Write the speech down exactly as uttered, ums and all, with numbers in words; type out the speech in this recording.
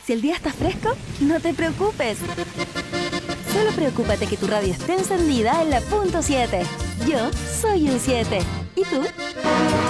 Si el día está fresco, no te preocupes. Solo preocúpate que tu radio esté encendida en la punto siete. Yo soy U siete. ¿Y tú?